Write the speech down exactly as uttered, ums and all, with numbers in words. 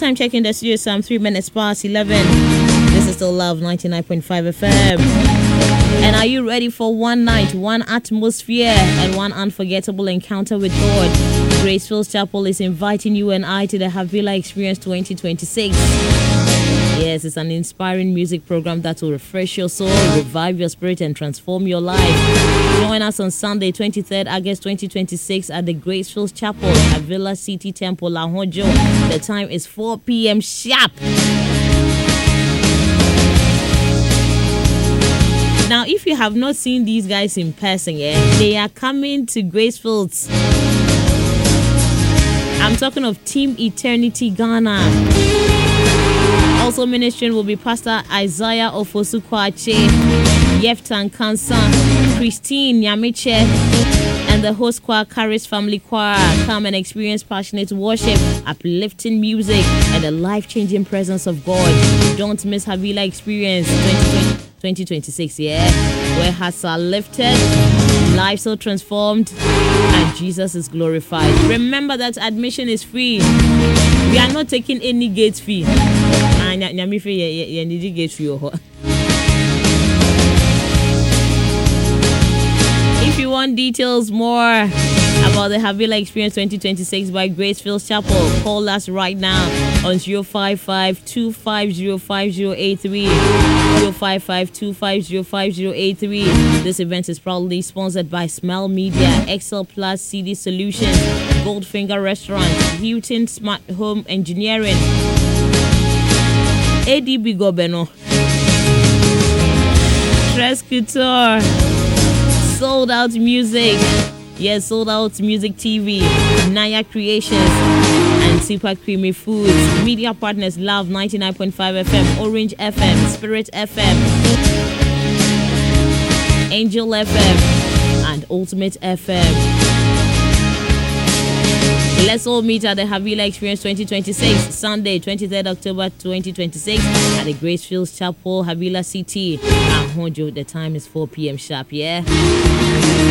time check in the studio is um, three minutes past eleven. This is still Love ninety-nine point five F M. And are you ready for one night, one atmosphere, and one unforgettable encounter with God? Gracefield Chapel is inviting you and I to the Havila Experience twenty twenty-six. Yes, it's an inspiring music program that will refresh your soul, revive your spirit, and transform your life. Join us on Sunday, twenty-third August twenty twenty-six at the Gracefield Chapel, Havila City Temple, Lahonjo. The time is four p.m. sharp. Now, if you have not seen these guys in person, yeah, they are coming to Gracefields. I'm talking of Team Eternity Ghana. Also ministering will be Pastor Isaiah Ofosu-Kwache, Yeftan Kansan, Christine Nyamiche, and the host choir, Caris Family Choir. Come and experience passionate worship, uplifting music, and the life-changing presence of God. Don't miss Havila Experience twenty twenty-six, yeah? Where hearts are lifted, lives are transformed, and Jesus is glorified. Remember that admission is free. We are not taking any gate fee. If you want details more about the Havila Experience twenty twenty-six by Gracefield Chapel, call us right now on zero five five, two five zero, five zero eight three, zero five five, two five zero, five zero eight three. This event is proudly sponsored by Smile Media, Excel Plus C D Solutions, Goldfinger Restaurant, Hilton Smart Home Engineering, A D B Gobeno, Tres Couture, Sold Out Music, yes, Sold Out Music T V, Naya Creations, and Super Creamy Foods. Media partners: Love ninety-nine point five F M, Orange F M, Spirit F M, Angel F M, and Ultimate F M. Let's all meet at the Havila Experience twenty twenty-six, Sunday, twenty-third October twenty twenty-six, at the Gracefield Chapel, Havila City, Ahonjo. The time is four p.m. sharp, yeah?